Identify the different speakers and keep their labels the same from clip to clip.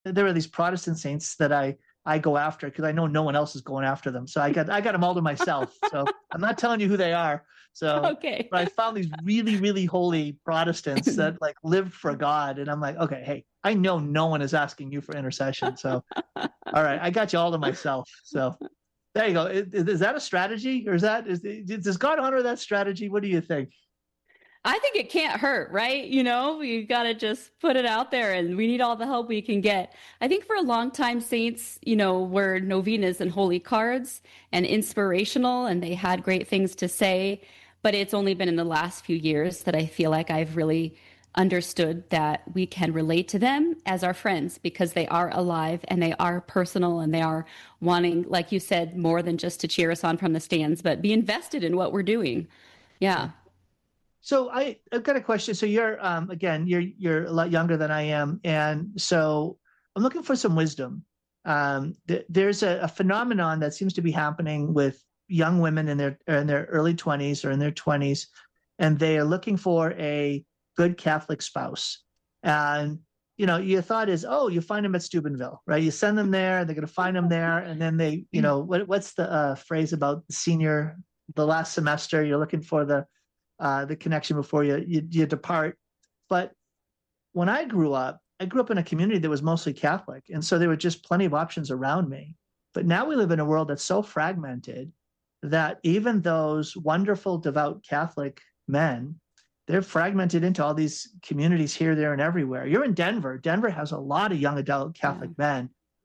Speaker 1: there are these Protestant saints that I go after because I know no one else is going after them. So I got them all to myself. So I'm not telling you who they are. So,
Speaker 2: Okay.
Speaker 1: but I found these really, really holy Protestants that like lived for God. And I'm like, okay, hey, I know no one is asking you for intercession. So, all right, I got you all to myself. So there you go. Is that a strategy or does God honor that strategy? What do you think?
Speaker 2: I think it can't hurt, right? You got to just put it out there and we need all the help we can get. I think for a long time, saints, were novenas and holy cards and inspirational, and they had great things to say. But it's only been in the last few years that I feel like I've really understood that we can relate to them as our friends because they are alive and they are personal and they are wanting, like you said, more than just to cheer us on from the stands, but be invested in what we're doing.
Speaker 1: Yeah.
Speaker 2: Yeah.
Speaker 1: So I've got a question. So you're again you're a lot younger than I am, and so I'm looking for some wisdom. There's a phenomenon that seems to be happening with young women in their early 20s or in their 20s, and they are looking for a good Catholic spouse. And your thought is, oh, you find them at Steubenville, right? You send them there, they're going to find them there, and then they, what's the phrase about the last semester? You're looking for the connection before you depart. But when I grew up in a community that was mostly Catholic, and so there were just plenty of options around me. But now we live in a world that's so fragmented that even those wonderful devout Catholic men, they're fragmented into all these communities here, there, and everywhere. You're in Denver. Denver has a lot of young adult
Speaker 2: Yeah.
Speaker 1: Catholic men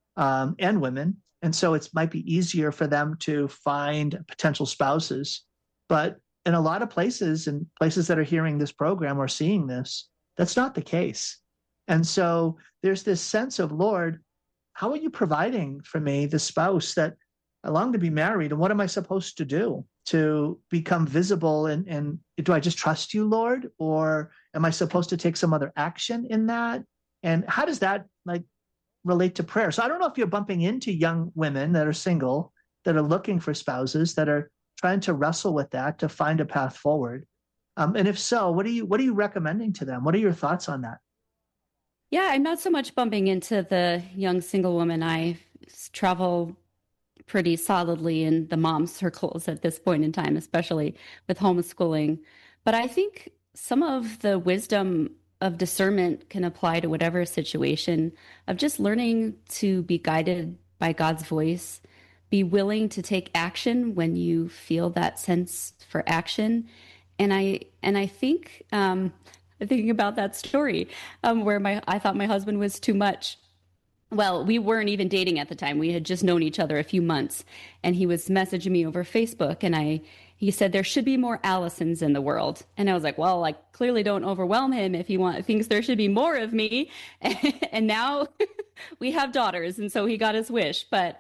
Speaker 1: and women, and so it might be easier for them to find potential spouses. But in a lot of places, and places that are hearing this program or seeing this, that's not the case. And so there's this sense of, Lord, how are you providing for me the spouse that I long to be married? And what am I supposed to do to become visible? And do I just trust you, Lord? Or am I supposed to take some other action in that? And how does that like relate to prayer? So I don't know if you're bumping into young women that are single, that are looking for spouses, that are trying to wrestle with that to find a path forward. And if so, what are you recommending to them? What are your thoughts on that?
Speaker 2: Yeah, I'm not so much bumping into the young single woman. I travel pretty solidly in the mom circles at this point in time, especially with homeschooling. But I think some of the wisdom of discernment can apply to whatever situation of just learning to be guided by God's voice, be willing to take action when you feel that sense for action. And I think I'm thinking about that story where my I thought my husband was too much. Well, we weren't even dating at the time. We had just known each other a few months, and he was messaging me over Facebook, and he said there should be more Allisons in the world, and I was like, well, I clearly don't overwhelm him if thinks there should be more of me, and now we have daughters, and so he got his wish,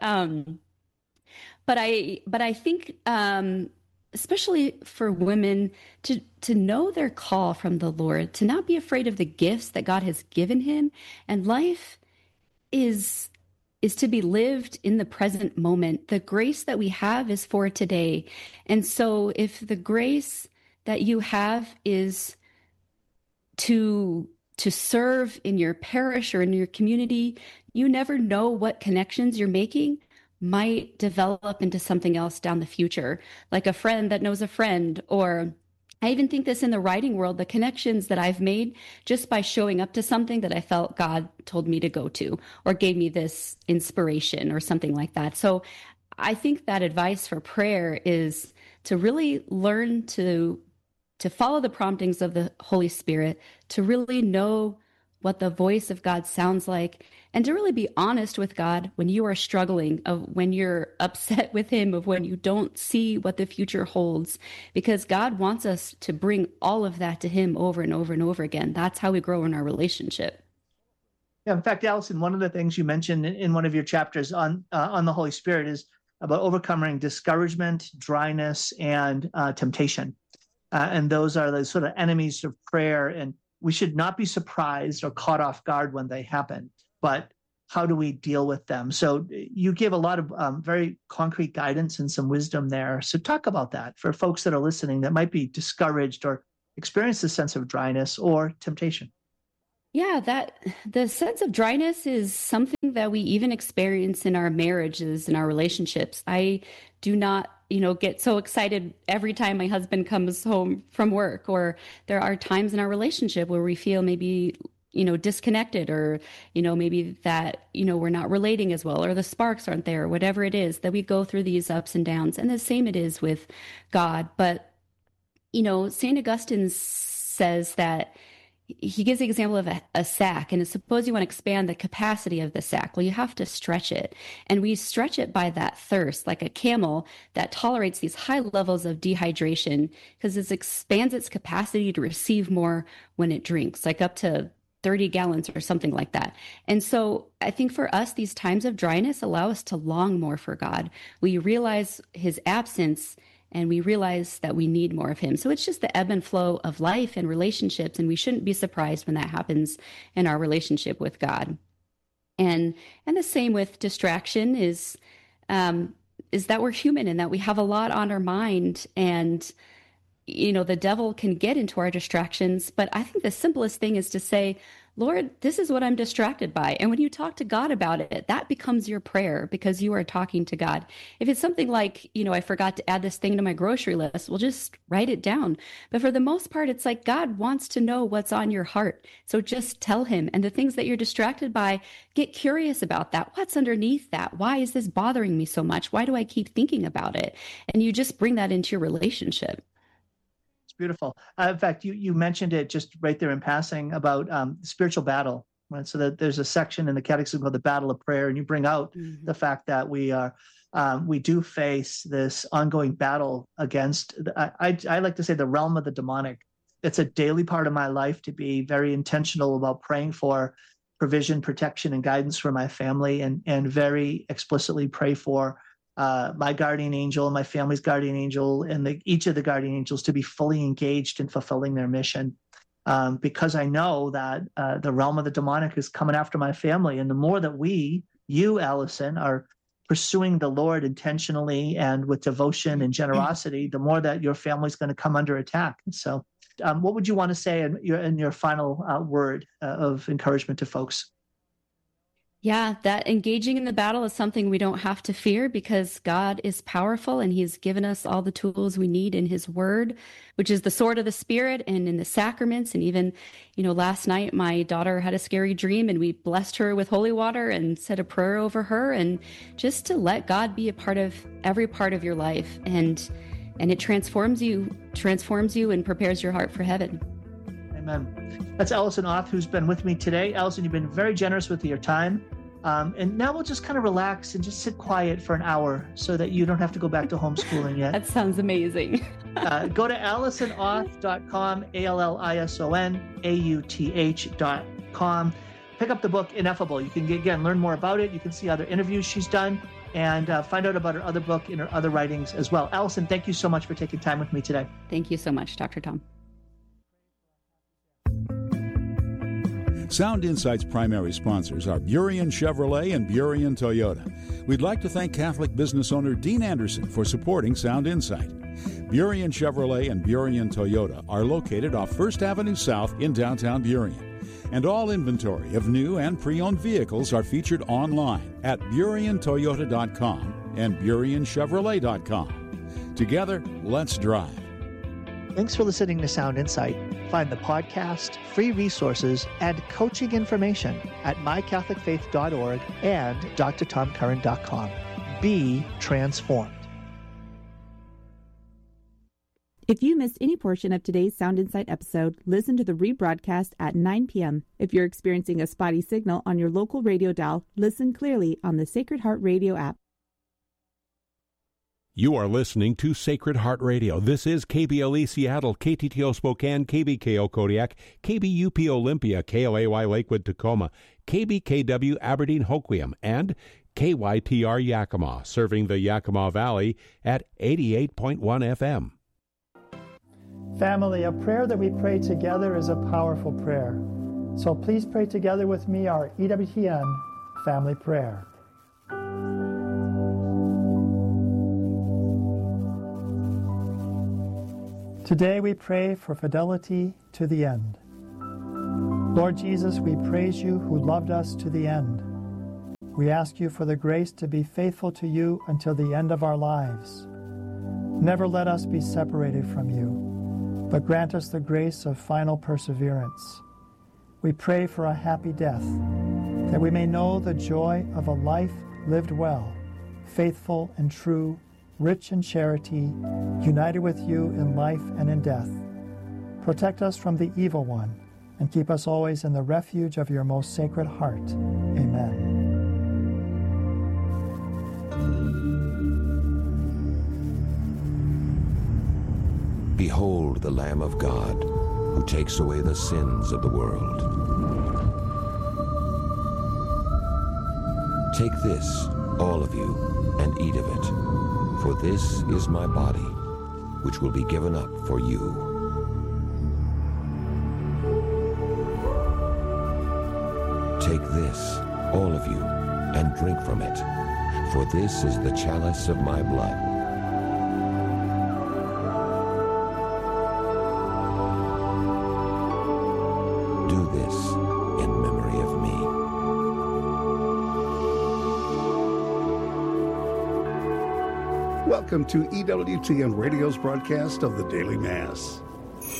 Speaker 2: but I think especially for women to know their call from the Lord, to not be afraid of the gifts that God has given him, and life is to be lived in the present moment. The grace that we have is for today. And so if the grace that you have is to serve in your parish or in your community, you never know what connections you're making might develop into something else down the future, like a friend that knows a friend. Or I even think this in the writing world, the connections that I've made just by showing up to something that I felt God told me to go to or gave me this inspiration or something like that. So I think that advice for prayer is to really learn to follow the promptings of the Holy Spirit, to really know what the voice of God sounds like, and to really be honest with God when you are struggling, of when you're upset with him, of when you don't see what the future holds, because God wants us to bring all of that to him over and over and over again. That's how we grow in our relationship.
Speaker 1: Yeah, in fact, Allison, one of the things you mentioned in one of your chapters on the Holy Spirit is about overcoming discouragement, dryness, and temptation. And those are the sort of enemies of prayer. And we should not be surprised or caught off guard when they happen. But how do we deal with them? So you give a lot of very concrete guidance and some wisdom there. So talk about that for folks that are listening that might be discouraged or experience a sense of dryness or temptation.
Speaker 2: Yeah, that the sense of dryness is something that we even experience in our marriages and our relationships. I do not, get so excited every time my husband comes home from work, or there are times in our relationship where we feel maybe, disconnected, or, maybe that, we're not relating as well, or the sparks aren't there, or whatever it is, that we go through these ups and downs. And the same it is with God. But, St. Augustine says that he gives the example of a sack, and suppose you want to expand the capacity of the sack. Well, you have to stretch it. And we stretch it by that thirst, like a camel that tolerates these high levels of dehydration because it expands its capacity to receive more when it drinks, like up to 30 gallons or something like that. And so I think for us, these times of dryness allow us to long more for God. We realize his absence, and we realize that we need more of him. So it's just the ebb and flow of life and relationships, and we shouldn't be surprised when that happens in our relationship with God. And the same with distraction is that we're human and that we have a lot on our mind, and the devil can get into our distractions. But I think the simplest thing is to say, Lord, this is what I'm distracted by. And when you talk to God about it, that becomes your prayer because you are talking to God. If it's something like, I forgot to add this thing to my grocery list, well, just write it down. But for the most part, it's like God wants to know what's on your heart. So just tell him. And the things that you're distracted by, get curious about that. What's underneath that? Why is this bothering me so much? Why do I keep thinking about it? And you just bring that into your relationship.
Speaker 1: Beautiful. In fact, you mentioned it just right there in passing about spiritual battle, right? So that there's a section in the Catechism called the Battle of Prayer, and you bring out the fact that we do face this ongoing battle against, I like to say, the realm of the demonic. It's a daily part of my life to be very intentional about praying for provision, protection, and guidance for my family, and very explicitly pray for my guardian angel, my family's guardian angel, and each of the guardian angels to be fully engaged in fulfilling their mission. Because I know that the realm of the demonic is coming after my family. And the more that you, Allison, are pursuing the Lord intentionally and with devotion and generosity, the more that your family's going to come under attack. And so what would you want to say in your final word of encouragement to folks?
Speaker 2: Yeah, that engaging in the battle is something we don't have to fear because God is powerful and he's given us all the tools we need in his word, which is the sword of the spirit and in the sacraments. And even, last night my daughter had a scary dream and we blessed her with holy water and said a prayer over her, and just to let God be a part of every part of your life. And it transforms you and prepares your heart for heaven.
Speaker 1: Amen. That's Allison Auth, who's been with me today. Allison, you've been very generous with your time. And now we'll just kind of relax and just sit quiet for an hour so that you don't have to go back to homeschooling yet.
Speaker 2: That sounds amazing.
Speaker 1: Go to AllisonAuth.com, AllisonAuth.com. Pick up the book, Ineffable. You can, learn more about it. You can see other interviews she's done and find out about her other book and her other writings as well. Allison, thank you so much for taking time with me today.
Speaker 2: Thank you so much, Dr. Tom.
Speaker 3: Sound Insight's primary sponsors are Burien Chevrolet and Burien Toyota. We'd like to thank Catholic business owner Dean Anderson for supporting Sound Insight. Burien Chevrolet and Burien Toyota are located off 1st Avenue South in downtown Burien. And all inventory of new and pre-owned vehicles are featured online at BurienToyota.com and BurienChevrolet.com. Together, let's drive.
Speaker 1: Thanks for listening to Sound Insight. Find the podcast, free resources, and coaching information at mycatholicfaith.org and drtomcurran.com. Be transformed.
Speaker 4: If you missed any portion of today's Sound Insight episode, listen to the rebroadcast at 9 p.m. If you're experiencing a spotty signal on your local radio dial, listen clearly on the Sacred Heart Radio app.
Speaker 5: You are listening to Sacred Heart Radio. This is KBLE Seattle, KTTO Spokane, KBKO Kodiak, KBUP Olympia, KLAY Lakewood Tacoma, KBKW Aberdeen Hoquiam, and KYTR Yakima, serving the Yakima Valley at 88.1 FM.
Speaker 6: Family, a prayer that we pray together is a powerful prayer. So please pray together with me our EWTN family prayer. Today we pray for fidelity to the end. Lord Jesus, we praise you who loved us to the end. We ask you for the grace to be faithful to you until the end of our lives. Never let us be separated from you, but grant us the grace of final perseverance. We pray for a happy death, that we may know the joy of a life lived well, faithful and true, rich in charity, united with you in life and in death. Protect us from the evil one, and keep us always in the refuge of your most sacred heart. Amen.
Speaker 7: Behold the Lamb of God, who takes away the sins of the world. Take this, all of you, and eat of it, for this is my body, which will be given up for you. Take this, all of you, and drink from it, for this is the chalice of my blood. Do this in memory of me.
Speaker 8: Welcome to EWTN Radio's broadcast of the Daily Mass.